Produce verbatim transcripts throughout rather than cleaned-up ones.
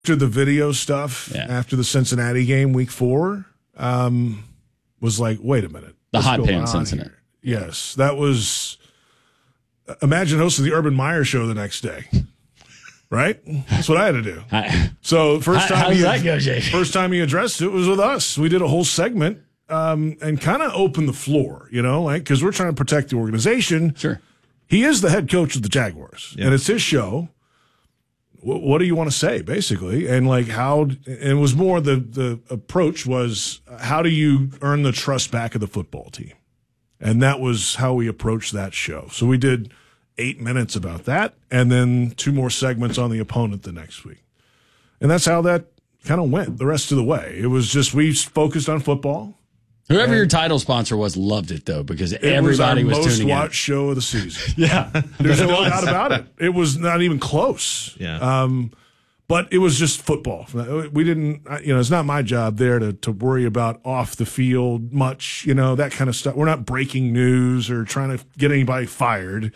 After the video stuff, yeah. after the Cincinnati game, week four, um, was like, wait a minute. The hot pants incident. Yes, that was. Imagine hosting the Urban Meyer show the next day, right? That's what I had to do. I, so first time, how, how he, that go, Jay? First time he addressed it was with us. We did a whole segment um, and kind of opened the floor, you know, like because we're trying to protect the organization. Sure, he is the head coach of the Jaguars, yeah. and it's his show. W- what do you want to say, basically? And like how? And it was more the the approach was how do you earn the trust back of the football team. And that was how we approached that show. So we did eight minutes about that, and then two more segments on the opponent the next week. And that's how that kind of went the rest of the way. It was just we focused on football. Whoever your title sponsor was loved it, though, because it everybody was, was most tuning in. watched show of the season. yeah. There's no doubt about it. It was not even close. Yeah. Um, But it was just football. We didn't, you know, it's not my job there to, to worry about off the field much, you know, that kind of stuff. We're not breaking news or trying to get anybody fired.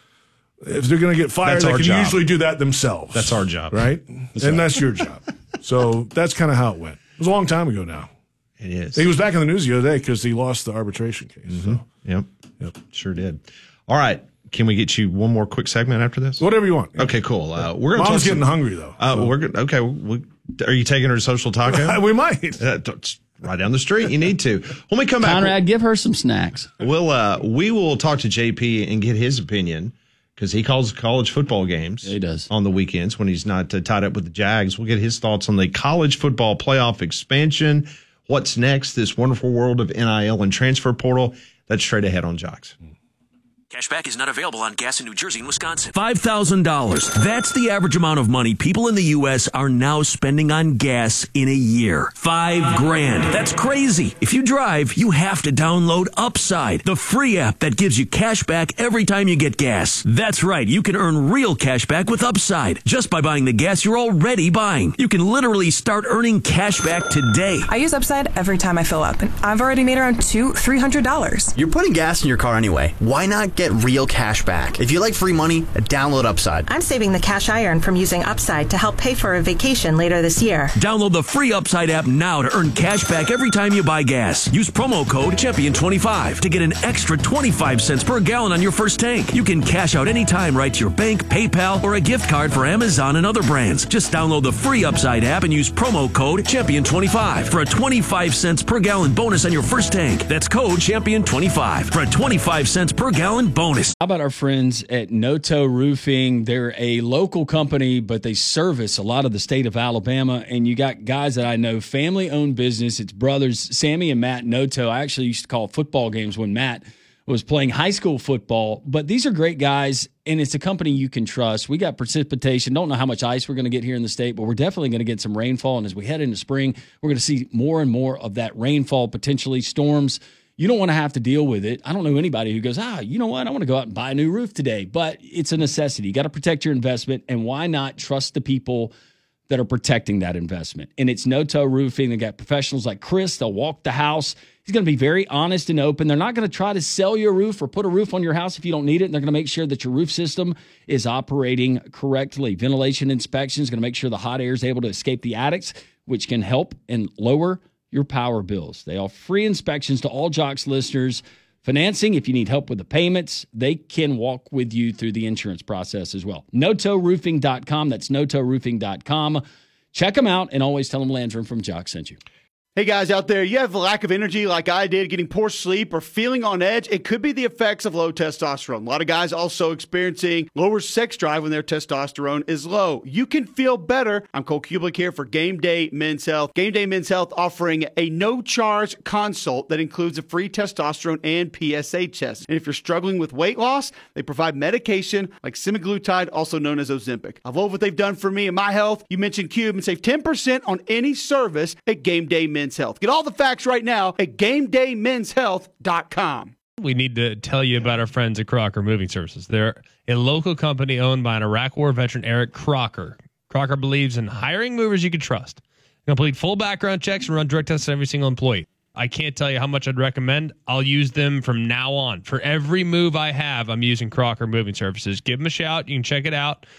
If they're going to get fired, that's they can job. usually do that themselves. That's our job. Right? That's and right. that's your job. So that's kind of how it went. It was a long time ago now. It is. He was back in the news the other day because he lost the arbitration case. Mm-hmm. So. Yep. Yep. Sure did. All right. Can we get you one more quick segment after this? Whatever you want. Okay, cool. Uh, we're gonna Mom's talk getting some, hungry, though. Uh, so. We're good. Okay. We, are you taking her to Social Taco? We might. Uh, right down the street. You need to. When we come back, Conrad, give her some snacks. We'll uh, we will talk to J P and get his opinion because he calls college football games. Yeah, he does on the weekends when he's not uh, tied up with the Jags. We'll get his thoughts on the college football playoff expansion. What's next? This wonderful world of N I L and transfer portal. That's straight ahead on Jocks. Cashback is not available on gas in New Jersey and Wisconsin. five thousand dollars. That's the average amount of money people in the U S are now spending on gas in a year. Five grand. That's crazy. If you drive, you have to download Upside, the free app that gives you cash back every time you get gas. That's right. You can earn real cash back with Upside just by buying the gas you're already buying. You can literally start earning cash back today. I use Upside every time I fill up, and I've already made around two, three hundred dollars. You're putting gas in your car anyway. Why not get real cash back? If you like free money, download Upside. I'm saving the cash I earn from using Upside to help pay for a vacation later this year. Download the free Upside app now to earn cash back every time you buy gas. Use promo code champion twenty-five to get an extra twenty-five cents per gallon on your first tank. You can cash out anytime right to your bank, PayPal, or a gift card for Amazon and other brands. Just download the free Upside app and use promo code champion twenty-five for a twenty-five cents per gallon bonus on your first tank. That's code champion twenty-five for a twenty-five cents per gallon bonus. How about our friends at Noto Roofing? They're a local company, but they service a lot of the state of Alabama. And you got guys that I know, family-owned business. It's brothers, Sammy and Matt Noto. I actually used to call football games when Matt was playing high school football. But these are great guys, and it's a company you can trust. We got precipitation. Don't know how much ice we're going to get here in the state, but we're definitely going to get some rainfall. And as we head into spring, we're going to see more and more of that rainfall, potentially storms. You don't want to have to deal with it. I don't know anybody who goes, ah, you know what? I want to go out and buy a new roof today. But it's a necessity. You got to protect your investment. And why not trust the people that are protecting that investment? And it's Noto Roofing. They got professionals like Chris. They'll walk the house. He's going to be very honest and open. They're not going to try to sell you a roof or put a roof on your house if you don't need it. And they're going to make sure that your roof system is operating correctly. Ventilation inspection is going to make sure the hot air is able to escape the attics, which can help and lower your power bills. They offer free inspections to all Jocks listeners. Financing, if you need help with the payments, they can walk with you through the insurance process as well. Noto Roofing dot com. That's Noto Roofing dot com. Check them out and always tell them Landrum from Jocks sent you. Hey guys out there, you have a lack of energy like I did, getting poor sleep or feeling on edge. It could be the effects of low testosterone. A lot of guys also experiencing lower sex drive when their testosterone is low. You can feel better. I'm Cole Kublik here for Game Day Men's Health. Game Day Men's Health offering a no-charge consult that includes a free testosterone and P S A test. And if you're struggling with weight loss, they provide medication like semaglutide, also known as Ozempic. I love what they've done for me and my health. You mentioned Cube and save ten percent on any service at Game Day Men's Health. Get all the facts right now at game day men's health dot com. We need to tell you about our friends at Crocker Moving Services. They're a local company owned by an Iraq War veteran, Eric Crocker. Crocker believes in hiring movers you can trust. Complete full background checks and run drug tests on every single employee. I can't tell you how much I'd recommend. I'll use them from now on. For every move I have, I'm using Crocker Moving Services. Give them a shout. You can check it out.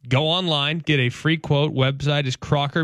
Go online, get a free quote. Website is Crocker